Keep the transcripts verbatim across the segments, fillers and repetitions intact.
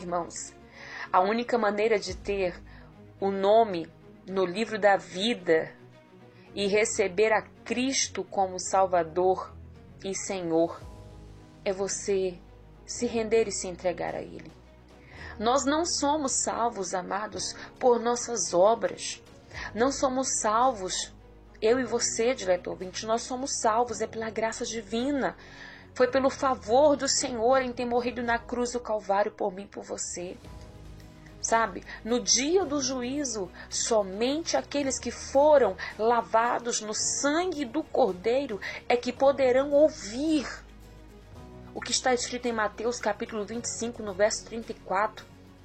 Irmãos, a única maneira de ter o nome no livro da vida e receber a Cristo como Salvador e Senhor é você se render e se entregar a Ele. Nós não somos salvos, amados, por nossas obras. Não somos salvos, eu e você, dileto ouvinte, nós somos salvos, é pela graça divina. Foi pelo favor do Senhor em ter morrido na cruz do Calvário por mim e por você. Sabe, no dia do juízo, somente aqueles que foram lavados no sangue do Cordeiro é que poderão ouvir o que está escrito em Mateus capítulo vinte e cinco, no verso trinta e quatro.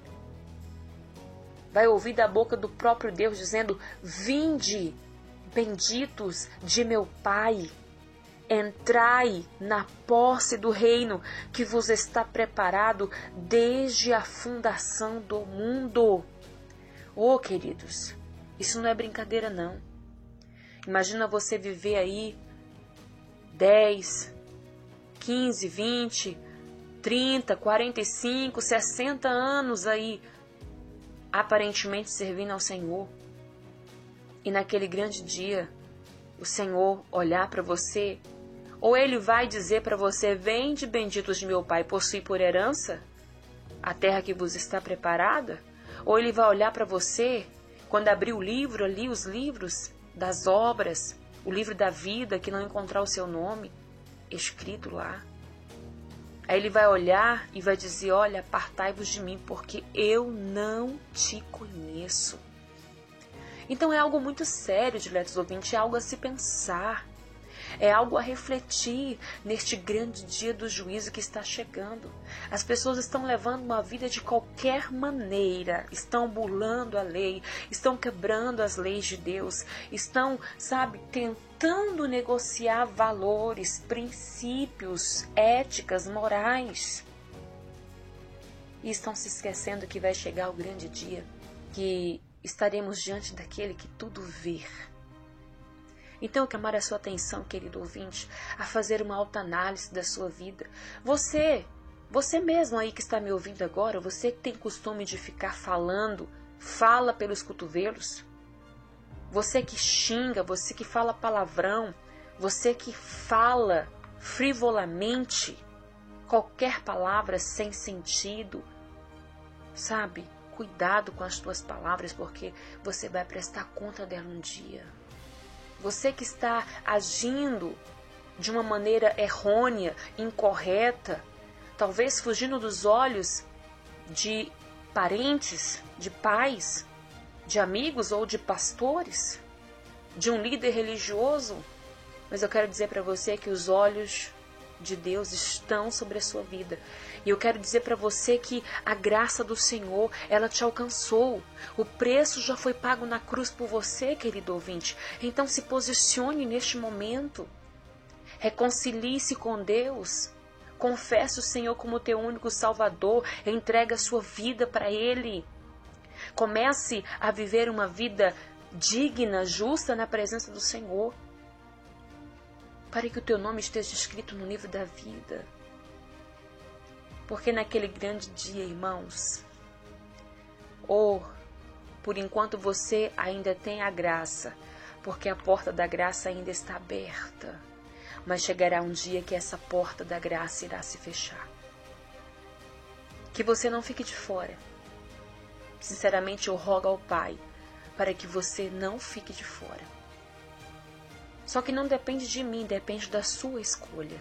Vai ouvir da boca do próprio Deus dizendo: vinde, benditos de meu Pai, entrai na posse do reino que vos está preparado desde a fundação do mundo. Oh, queridos, isso não é brincadeira, não. Imagina você viver aí dez, quinze, vinte, trinta, quarenta e cinco, sessenta anos aí, aparentemente servindo ao Senhor. E naquele grande dia, o Senhor olhar para você, ou Ele vai dizer para você: vende, benditos de meu Pai, possui por herança a terra que vos está preparada? Ou Ele vai olhar para você, quando abrir o livro ali, os livros das obras, o livro da vida, que não encontrar o seu nome escrito lá. Aí Ele vai olhar e vai dizer: olha, apartai-vos de mim, porque eu não te conheço. Então é algo muito sério, diletos ouvintes, é algo a se pensar. É algo a refletir neste grande dia do juízo que está chegando. As pessoas estão levando uma vida de qualquer maneira, estão burlando a lei, estão quebrando as leis de Deus, estão, sabe, tentando negociar valores, princípios, éticas, morais. E estão se esquecendo que vai chegar o grande dia, que estaremos diante daquele que tudo vê. Então, eu quero chamar a sua atenção, querido ouvinte, a fazer uma autoanálise da sua vida. Você, você mesmo aí que está me ouvindo agora, você que tem costume de ficar falando, fala pelos cotovelos. Você que xinga, você que fala palavrão, você que fala frivolamente, qualquer palavra sem sentido, sabe? Cuidado com as tuas palavras, porque você vai prestar conta dela um dia. Você que está agindo de uma maneira errônea, incorreta, talvez fugindo dos olhos de parentes, de pais, de amigos ou de pastores, de um líder religioso. Mas eu quero dizer para você que os olhos de Deus estão sobre a sua vida. E eu quero dizer para você que a graça do Senhor, ela te alcançou. O preço já foi pago na cruz por você, querido ouvinte. Então se posicione neste momento. Reconcilie-se com Deus. Confesse o Senhor como teu único Salvador. Entregue a sua vida para Ele. Comece a viver uma vida digna, justa na presença do Senhor, para que o teu nome esteja escrito no livro da vida. Porque naquele grande dia, irmãos, ou por enquanto você ainda tem a graça, porque a porta da graça ainda está aberta, mas chegará um dia que essa porta da graça irá se fechar. Que você não fique de fora. Sinceramente, eu rogo ao Pai para que você não fique de fora. Só que não depende de mim, depende da sua escolha.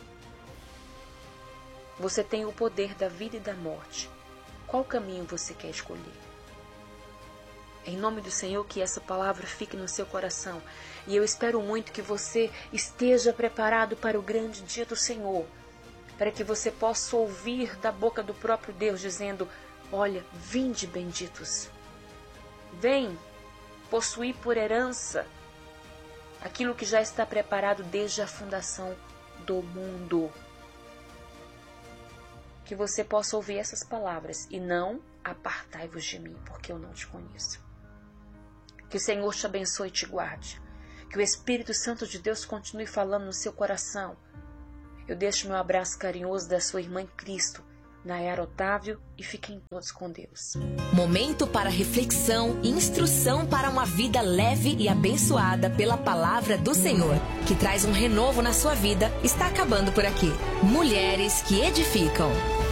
Você tem o poder da vida e da morte. Qual caminho você quer escolher? Em nome do Senhor, que essa palavra fique no seu coração. E eu espero muito que você esteja preparado para o grande dia do Senhor, para que você possa ouvir da boca do próprio Deus dizendo: olha, vinde, benditos. Vem possuir por herança aquilo que já está preparado desde a fundação do mundo. Que você possa ouvir essas palavras e não: apartai-vos de mim, porque eu não te conheço. Que o Senhor te abençoe e te guarde. Que o Espírito Santo de Deus continue falando no seu coração. Eu deixo meu abraço carinhoso da sua irmã em Cristo, Nayara Otávio, e fiquem todos com Deus. Momento para reflexão e instrução para uma vida leve e abençoada pela palavra do Senhor, que traz um renovo na sua vida, está acabando por aqui. Mulheres que edificam.